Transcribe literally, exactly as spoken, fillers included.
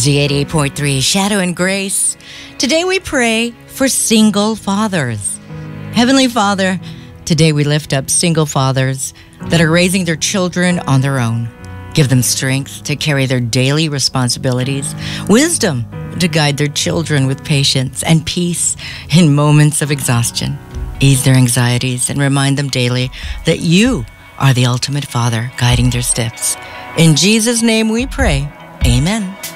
Z eighty-eight point three, Shadow and Grace. Today we pray for single fathers. Heavenly Father, today we lift up single fathers that are raising their children on their own. Give them strength to carry their daily responsibilities, wisdom to guide their children with patience, and peace in moments of exhaustion. Ease their anxieties and remind them daily that you are the ultimate Father guiding their steps. In Jesus' name we pray. Amen.